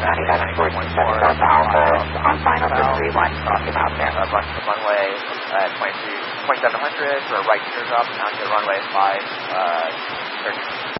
on final 331, talking about there. Runway 2700 for right gears up, now to runway 5,